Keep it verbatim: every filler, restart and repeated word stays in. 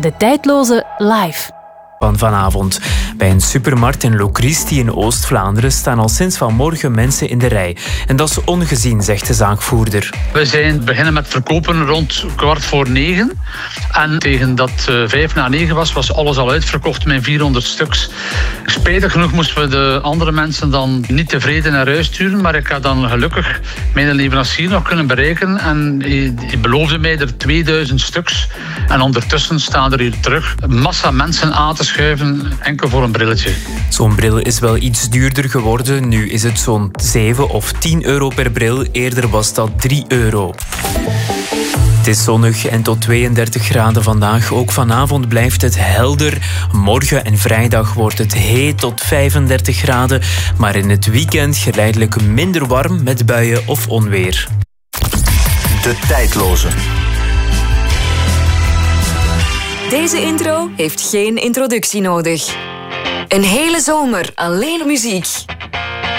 De Tijdloze live. Van vanavond. Bij een supermarkt in Locristi in Oost-Vlaanderen staan al sinds vanmorgen mensen in de rij. En dat is ongezien, zegt de zaakvoerder. We zijn beginnen met verkopen rond kwart voor negen. En tegen dat uh, vijf na negen was, was alles al uitverkocht met vierhonderd stuks. Spijtig genoeg moesten we de andere mensen dan niet tevreden naar huis sturen. Maar ik had dan gelukkig mijn leverancier nog kunnen bereiken. En hij, hij beloofde mij er tweeduizend stuks. En ondertussen staan er hier terug een massa mensen aan te schuiven, enkel voor een brilletje. Zo'n bril is wel iets duurder geworden. Nu is het zo'n zeven of tien euro per bril. Eerder was dat drie euro. Het is zonnig en tot tweeëndertig graden vandaag. Ook vanavond blijft het helder. Morgen en vrijdag wordt het heet tot vijfendertig graden. Maar in het weekend geleidelijk minder warm met buien of onweer. De Tijdloze. Deze intro heeft geen introductie nodig. Een hele zomer alleen muziek.